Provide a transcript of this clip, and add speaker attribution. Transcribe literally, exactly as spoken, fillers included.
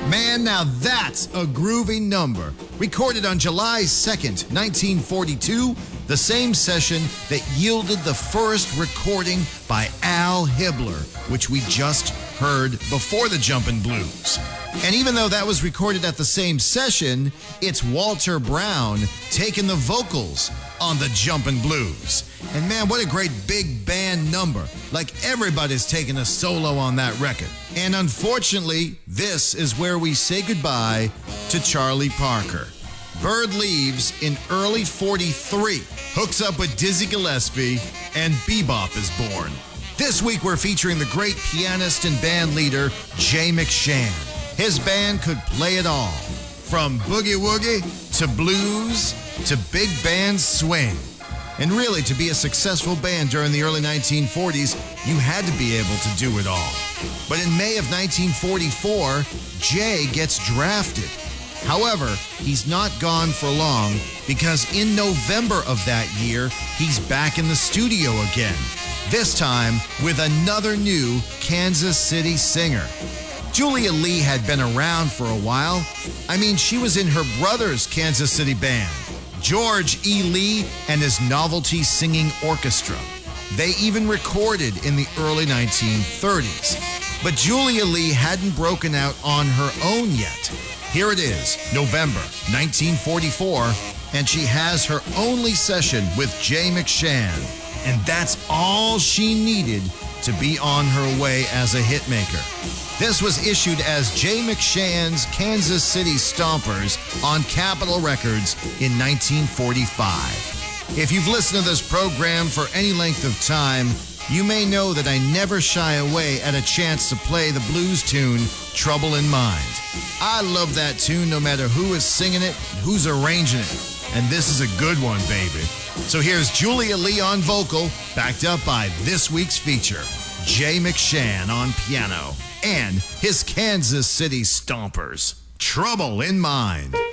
Speaker 1: Man, now that's a groovy number. Recorded on July second, nineteen forty-two, the same session that yielded the first recording by Al Hibbler, which we just heard before the Jumpin' Blues. And even though that was recorded at the same session, it's Walter Brown taking the vocals on the Jumpin' Blues. And man, what a great big band number. Like everybody's taking a solo on that record. And unfortunately, this is where we say goodbye to Charlie Parker. Bird leaves in early forty-three, hooks up with Dizzy Gillespie, and bebop is born. This week we're featuring the great pianist and band leader, Jay McShann. His band could play it all, from boogie woogie to blues to big band swing. And really, to be a successful band during the early nineteen forties, you had to be able to do it all. But in May of nineteen forty-four, Jay gets drafted. However, he's not gone for long because in November of that year, he's back in the studio again, this time with another new Kansas City singer. Julia Lee had been around for a while. I mean, she was in her brother's Kansas City band, George E. Lee and his Novelty Singing Orchestra. They even recorded in the early nineteen thirties. But Julia Lee hadn't broken out on her own yet. Here it is, November nineteen forty-four, and she has her only session with Jay McShann. And that's all she needed to be on her way as a hitmaker. This was issued as Jay McShann's Kansas City Stompers on Capitol Records in nineteen forty-five. If you've listened to this program for any length of time, you may know that I never shy away at a chance to play the blues tune, Trouble in Mind. I love that tune no matter who is singing it, who's arranging it. And this is a good one, baby. So here's Julia Lee on vocal, backed up by this week's feature, Jay McShann on piano, and his Kansas City Stompers, Trouble in Mind.